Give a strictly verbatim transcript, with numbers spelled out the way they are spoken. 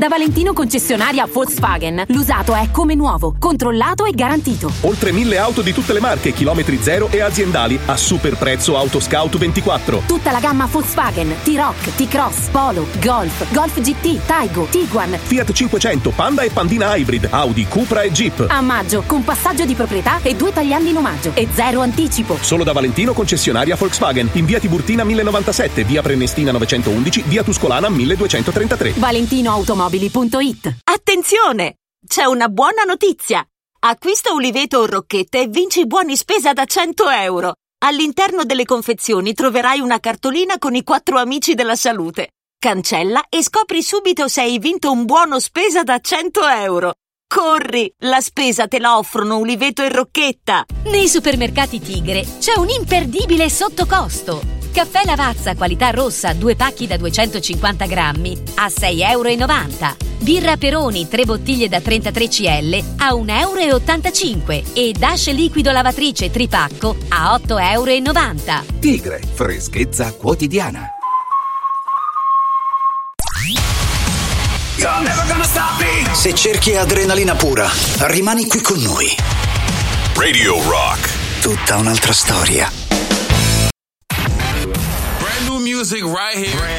Da Valentino concessionaria Volkswagen, l'usato è come nuovo, controllato e garantito. Oltre mille auto di tutte le marche, chilometri zero e aziendali a super prezzo Autoscout ventiquattro. Tutta la gamma Volkswagen, T-Roc, T-Cross, Polo, Golf, Golf G T, Taigo, Tiguan, Fiat cinquecento, Panda e Pandina Hybrid, Audi, Cupra e Jeep. A maggio, con passaggio di proprietà e due tagliandi in omaggio e zero anticipo. Solo da Valentino concessionaria Volkswagen, in via Tiburtina mille novantasette, via Prenestina novecentoundici, via Tuscolana milleduecentotrentatré. valentinoautomobili punto it. Attenzione! C'è una buona notizia! Acquista Uliveto o Rocchetta e vinci buoni spesa da cento euro. All'interno delle confezioni troverai una cartolina con i quattro amici della salute. Cancella e scopri subito se hai vinto un buono spesa da cento euro. Corri! La spesa te la offrono Uliveto e Rocchetta. Nei supermercati Tigre c'è un imperdibile sottocosto. Caffè Lavazza qualità rossa, due pacchi da duecentocinquanta grammi a sei euro e novanta. Birra Peroni, tre bottiglie da trentatré centilitri a un euro e ottantacinque. E Dash liquido lavatrice tripacco a otto euro e novanta. Tigre, freschezza quotidiana. Se cerchi adrenalina pura, rimani qui con noi. Radio Rock. Tutta un'altra storia. Brand new music right here.